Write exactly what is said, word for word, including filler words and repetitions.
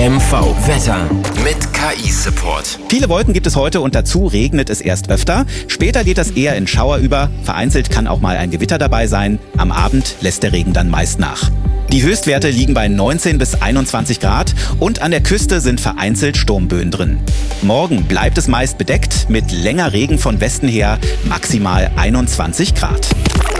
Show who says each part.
Speaker 1: M V Wetter mit K I-Support.
Speaker 2: Viele Wolken gibt es heute und dazu regnet es erst öfter. Später geht das eher in Schauer über. Vereinzelt kann auch mal ein Gewitter dabei sein. Am Abend lässt der Regen dann meist nach. Die Höchstwerte liegen bei neunzehn bis einundzwanzig Grad und an der Küste sind vereinzelt Sturmböen drin. Morgen bleibt es meist bedeckt mit länger Regen von Westen her, maximal einundzwanzig Grad.